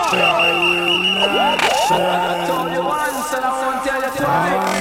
I told you once and I won't tell you twice.